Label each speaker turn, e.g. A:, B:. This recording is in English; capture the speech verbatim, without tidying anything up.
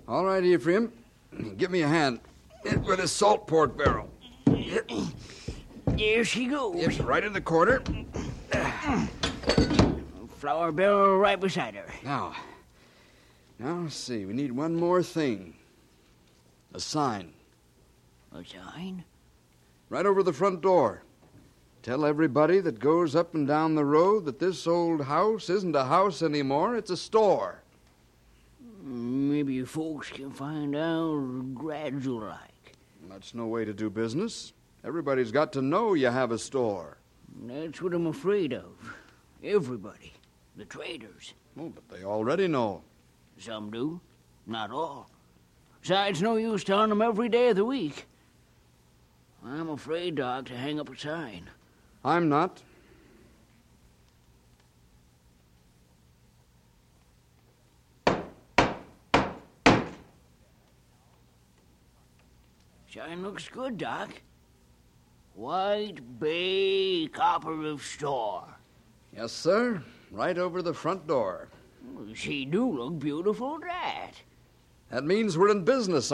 A: All right, Ephraim. Give me a hand with this salt pork barrel.
B: There she goes.
A: It's right in the corner.
B: Flour barrel right beside her.
A: Now, now let's see. We need one more thing. A sign.
B: A sign?
A: Right over the front door. Tell everybody that goes up and down the road that this old house isn't a house anymore, it's a store.
B: Maybe folks can find out gradual like.
A: That's no way to do business. Everybody's got to know you have a store.
B: That's what I'm afraid of. Everybody. The traders.
A: Oh, but they already know.
B: Some do. Not all. Besides, no use telling them every day of the week. I'm afraid, Doc, to hang up a sign.
A: I'm not.
B: Sign looks good, Doc. White Bay Cooperative Store.
A: Yes, sir. Right over the front door.
B: She do look beautiful, that.
A: That means we're in business,